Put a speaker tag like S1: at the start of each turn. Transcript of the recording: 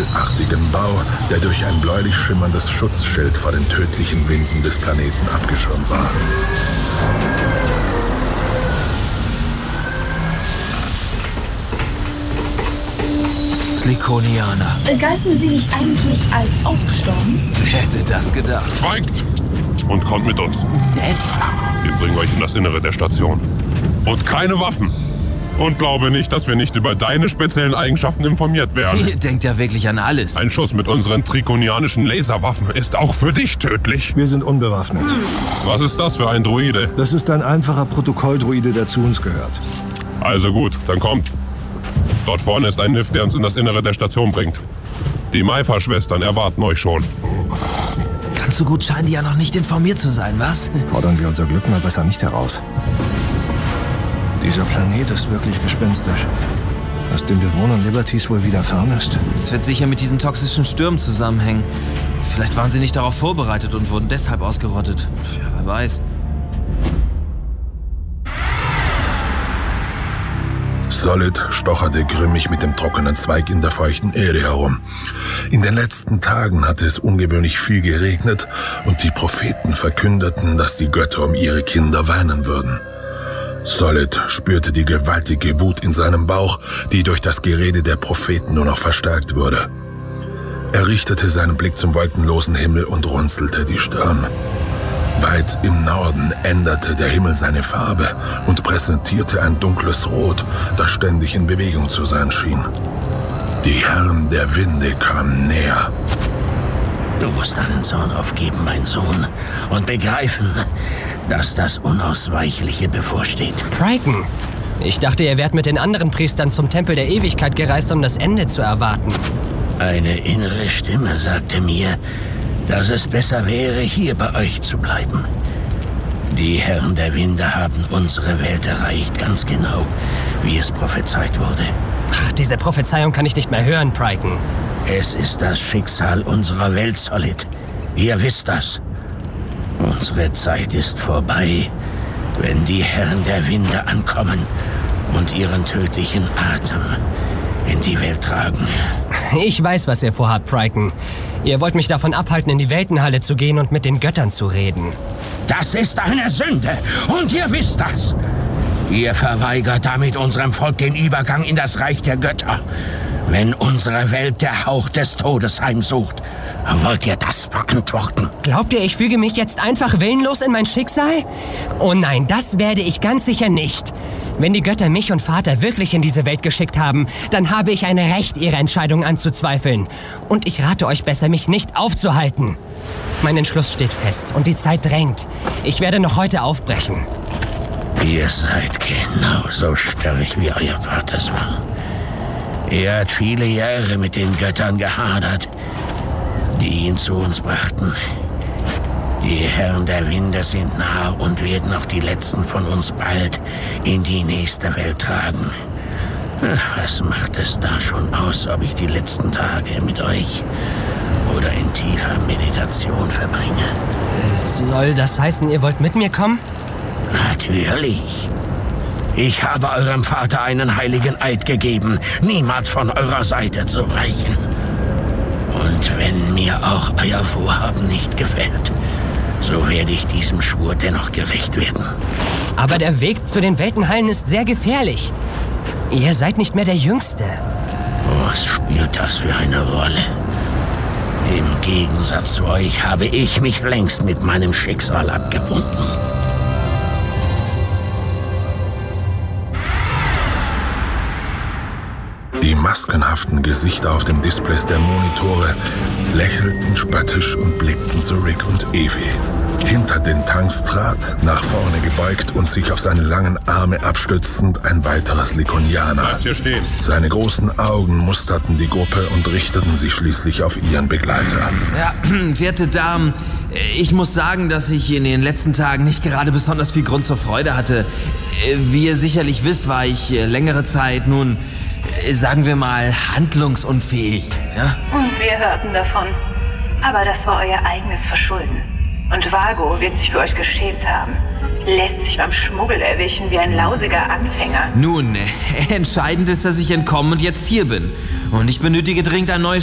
S1: hügelartigen Bau, der durch ein bläulich schimmerndes Schutzschild vor den tödlichen Winden des Planeten abgeschirmt war.
S2: Slikonianer.
S3: Galten sie nicht eigentlich als ausgestorben?
S2: Wer hätte das gedacht?
S4: Schweigt! Und kommt mit uns.
S2: Nett.
S4: Wir bringen euch in das Innere der Station. Und keine Waffen. Und glaube nicht, dass wir nicht über deine speziellen Eigenschaften informiert werden.
S2: Ihr denkt ja wirklich an alles.
S4: Ein Schuss mit unseren trikonianischen Laserwaffen ist auch für dich tödlich.
S5: Wir sind unbewaffnet.
S4: Was ist das für ein Droide?
S5: Das ist ein einfacher Protokolldroide, der zu uns gehört.
S4: Also gut, dann kommt. Dort vorne ist ein Lift, der uns in das Innere der Station bringt. Die Maifa-Schwestern erwarten euch schon.
S2: Ganz so gut scheinen die ja noch nicht informiert zu sein, was?
S5: Fordern wir unser Glück mal besser nicht heraus. Dieser Planet ist wirklich gespenstisch. Was den Bewohnern Liberties wohl widerfahren ist.
S2: Es wird sicher mit diesen toxischen Stürmen zusammenhängen. Vielleicht waren sie nicht darauf vorbereitet und wurden deshalb ausgerottet. Ja, wer weiß.
S1: Solid stocherte grimmig mit dem trockenen Zweig in der feuchten Erde herum. In den letzten Tagen hatte es ungewöhnlich viel geregnet und die Propheten verkündeten, dass die Götter um ihre Kinder weinen würden. Solid spürte die gewaltige Wut in seinem Bauch, die durch das Gerede der Propheten nur noch verstärkt wurde. Er richtete seinen Blick zum wolkenlosen Himmel und runzelte die Stirn. Weit im Norden änderte der Himmel seine Farbe und präsentierte ein dunkles Rot, das ständig in Bewegung zu sein schien. Die Herren der Winde kamen näher.
S6: Du musst deinen Zorn aufgeben, mein Sohn, und begreifen, dass das Unausweichliche bevorsteht.
S7: Pryken, ich dachte, ihr wärt mit den anderen Priestern zum Tempel der Ewigkeit gereist, um das Ende zu erwarten.
S6: Eine innere Stimme sagte mir, dass es besser wäre, hier bei euch zu bleiben. Die Herren der Winde haben unsere Welt erreicht, ganz genau, wie es prophezeit wurde.
S7: Ach, diese Prophezeiung kann ich nicht mehr hören, Pryken.
S6: Es ist das Schicksal unserer Welt, Solid. Ihr wisst das. Unsere Zeit ist vorbei, wenn die Herren der Winde ankommen und ihren tödlichen Atem in die Welt tragen.
S7: Ich weiß, was ihr vorhabt, Pryken. Ihr wollt mich davon abhalten, in die Weltenhalle zu gehen und mit den Göttern zu reden.
S6: Das ist eine Sünde und ihr wisst das. Ihr verweigert damit unserem Volk den Übergang in das Reich der Götter. Wenn unsere Welt der Hauch des Todes heimsucht, wollt ihr das verantworten?
S7: Glaubt ihr, ich füge mich jetzt einfach willenlos in mein Schicksal? Oh nein, das werde ich ganz sicher nicht. Wenn die Götter mich und Vater wirklich in diese Welt geschickt haben, dann habe ich ein Recht, ihre Entscheidung anzuzweifeln. Und ich rate euch besser, mich nicht aufzuhalten. Mein Entschluss steht fest und die Zeit drängt. Ich werde noch heute aufbrechen.
S6: Ihr seid genauso störrig, wie euer Vater es war. Er hat viele Jahre mit den Göttern gehadert, die ihn zu uns brachten. Die Herren der Winde sind nah und werden auch die letzten von uns bald in die nächste Welt tragen. Was macht es da schon aus, ob ich die letzten Tage mit euch oder in tiefer Meditation verbringe?
S7: Soll das heißen, ihr wollt mit mir kommen?
S6: Natürlich. Ich habe eurem Vater einen heiligen Eid gegeben, niemals von eurer Seite zu weichen. Und wenn mir auch euer Vorhaben nicht gefällt, so werde ich diesem Schwur dennoch gerecht werden.
S7: Aber der Weg zu den Weltenhallen ist sehr gefährlich. Ihr seid nicht mehr der Jüngste.
S6: Was spielt das für eine Rolle? Im Gegensatz zu euch habe ich mich längst mit meinem Schicksal abgefunden.
S1: Die maskenhaften Gesichter auf den Displays der Monitore lächelten spöttisch und blickten zu Rick und Evie. Hinter den Tanks trat, nach vorne gebeugt und sich auf seine langen Arme abstützend, ein weiterer Slikonianer.
S4: Bleibt hier stehen.
S1: Seine großen Augen musterten die Gruppe und richteten sich schließlich auf ihren Begleiter.
S2: Ja, werte Damen, ich muss sagen, dass ich in den letzten Tagen nicht gerade besonders viel Grund zur Freude hatte. Wie ihr sicherlich wisst, war ich längere Zeit nun, sagen wir mal, handlungsunfähig. Ja?
S3: Und wir hörten davon. Aber das war euer eigenes Verschulden. Und Vago wird sich für euch geschämt haben. Lässt sich beim Schmuggel erwischen wie ein lausiger Anfänger.
S2: Nun, entscheidend ist, dass ich entkommen und jetzt hier bin. Und ich benötige dringend ein neues